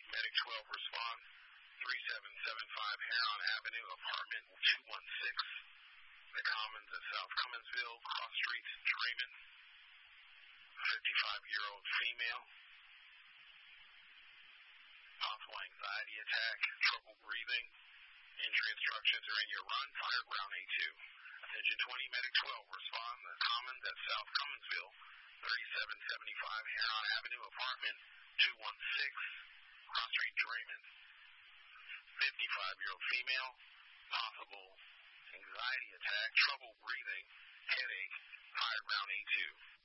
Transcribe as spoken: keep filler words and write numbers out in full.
Medic twelve respond. three seven seven five Heron Avenue, apartment two one six. The Commons at South Cumminsville, cross street, Draymond. fifty-five-year-old female. Possible anxiety attack, trouble breathing. Entry instructions are in your run. Fire ground A two. Attention twenty, Medic twelve, respond. The Commons at South Cumminsville, thirty-seven seventy-five Heron Avenue, apartment two one six, cross street, Draymond. fifty-five-year-old female, possible anxiety attack, trouble breathing, headache, fire ground A two.